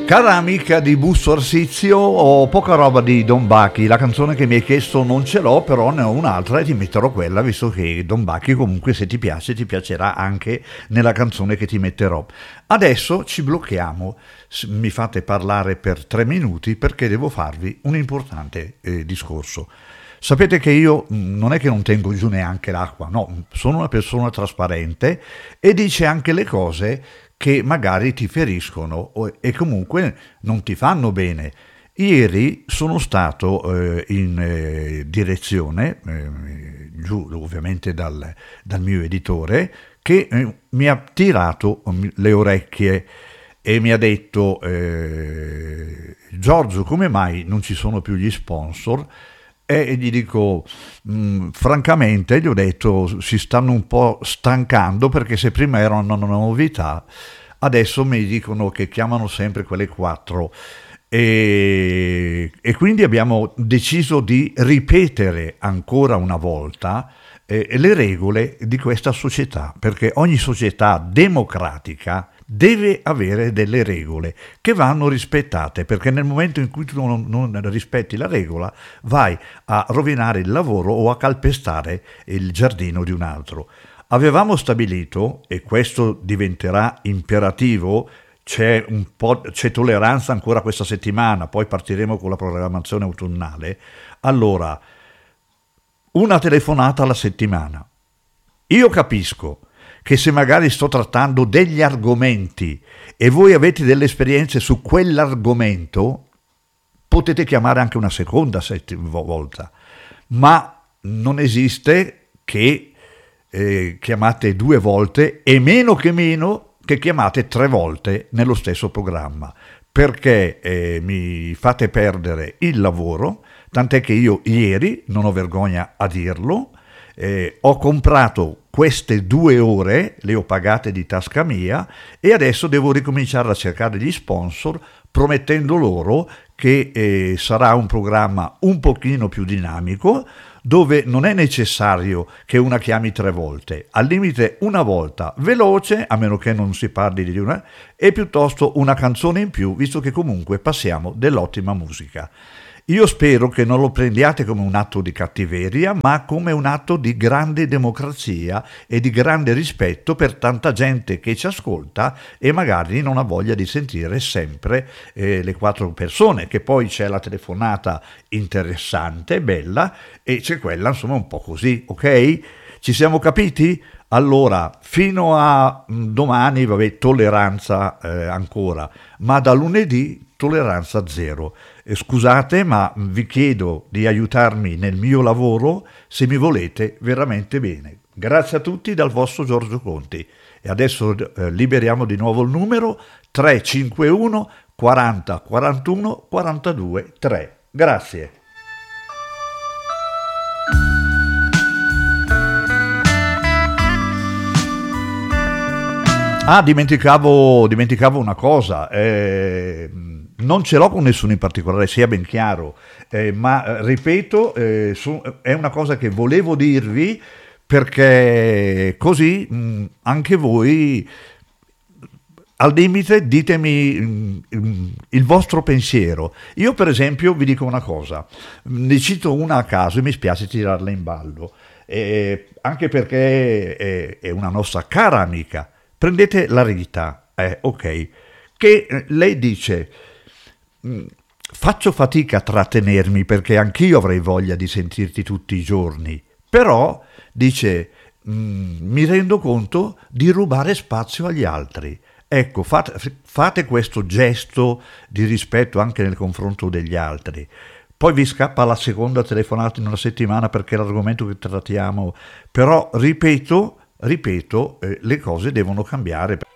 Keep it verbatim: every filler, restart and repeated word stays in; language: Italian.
Cara amica di Busto Arsizio, ho poca roba di Don Bacchi, la canzone che mi hai chiesto non ce l'ho, però ne ho un'altra e ti metterò quella, visto che Don Bacchi comunque se ti piace ti piacerà anche nella canzone che ti metterò. Adesso ci blocchiamo, mi fate parlare per tre minuti perché devo farvi un importante eh, discorso. Sapete che io non è che non tengo giù neanche l'acqua, no, sono una persona trasparente e dice anche le cose che magari ti feriscono e comunque non ti fanno bene. Ieri sono stato eh, in eh, direzione, eh, giù ovviamente dal, dal mio editore, che eh, mi ha tirato le orecchie e mi ha detto eh, Giorgio, come mai non ci sono più gli sponsor? E gli dico, mh, francamente, gli ho detto, si stanno un po' stancando perché se prima erano una novità, adesso mi dicono che chiamano sempre quelle quattro. E, e quindi abbiamo deciso di ripetere ancora una volta eh, le regole di questa società, perché ogni società democratica deve avere delle regole che vanno rispettate, perché nel momento in cui tu non, non rispetti la regola vai a rovinare il lavoro o a calpestare il giardino di un altro. Avevamo stabilito, e questo diventerà imperativo, c'è un po', c'è tolleranza ancora questa settimana, poi partiremo con la programmazione autunnale, allora una telefonata alla settimana. Io capisco che se magari sto trattando degli argomenti e voi avete delle esperienze su quell'argomento, potete chiamare anche una seconda volta, ma non esiste che eh, chiamate due volte e meno che meno che chiamate tre volte nello stesso programma, perché eh, mi fate perdere il lavoro, tant'è che io ieri, non ho vergogna a dirlo, eh, ho comprato queste due ore, le ho pagate di tasca mia e adesso devo ricominciare a cercare gli sponsor promettendo loro che eh, sarà un programma un pochino più dinamico dove non è necessario che una chiami tre volte, al limite una volta veloce, a meno che non si parli di una, e piuttosto una canzone in più, visto che comunque passiamo dell'ottima musica. Io spero che non lo prendiate come un atto di cattiveria, ma come un atto di grande democrazia e di grande rispetto per tanta gente che ci ascolta e magari non ha voglia di sentire sempre eh, le quattro persone, che poi c'è la telefonata interessante, bella, e c'è quella insomma un po' così, ok? Ci siamo capiti? Allora, fino a domani, vabbè, tolleranza eh, ancora, ma da lunedì tolleranza zero. Eh, scusate, ma vi chiedo di aiutarmi nel mio lavoro se mi volete veramente bene. Grazie a tutti dal vostro Giorgio Conti. E adesso eh, liberiamo di nuovo il numero tre cinque uno quaranta quarantuno quarantadue tre. Grazie. Ah, dimenticavo, dimenticavo una cosa, eh, non ce l'ho con nessuno in particolare, sia ben chiaro, eh, ma ripeto, eh, su, è una cosa che volevo dirvi perché così mh, anche voi, al limite, ditemi mh, il vostro pensiero. Io per esempio vi dico una cosa, ne cito una a caso e mi spiace tirarla in ballo, eh, anche perché è, è una nostra cara amica. Prendete la Rita, eh, ok, che lei dice, faccio fatica a trattenermi perché anch'io avrei voglia di sentirti tutti i giorni, però, dice, mi rendo conto di rubare spazio agli altri. Ecco, fate, fate questo gesto di rispetto anche nel confronto degli altri. Poi vi scappa la seconda telefonata in una settimana perché l'argomento che trattiamo, però ripeto, Ripeto, eh, le cose devono cambiare.